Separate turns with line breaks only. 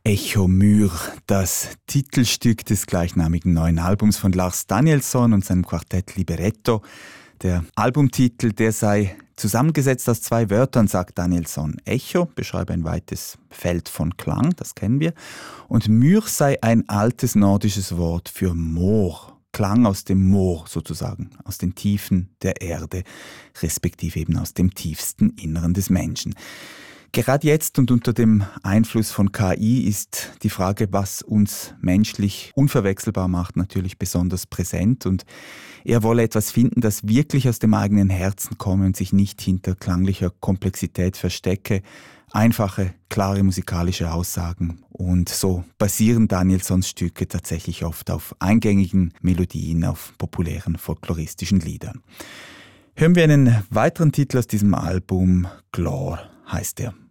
Echo Myr, das Titelstück des gleichnamigen neuen Albums von Lars Danielsson und seinem Quartett Libretto. Der Albumtitel, der sei zusammengesetzt aus 2 Wörtern, sagt Danielsson. Echo beschreibe ein weites Feld von Klang, das kennen wir. Und Myr sei ein altes nordisches Wort für Moor. Klang aus dem Moor sozusagen, aus den Tiefen der Erde, respektive eben aus dem tiefsten Inneren des Menschen. Gerade jetzt und unter dem Einfluss von KI ist die Frage, was uns menschlich unverwechselbar macht, natürlich besonders präsent. Und er wolle etwas finden, das wirklich aus dem eigenen Herzen komme und sich nicht hinter klanglicher Komplexität verstecke. Einfache, klare musikalische Aussagen. Und so basieren Danielssons Stücke tatsächlich oft auf eingängigen Melodien, auf populären folkloristischen Liedern. Hören wir einen weiteren Titel aus diesem Album, Glor heißt er.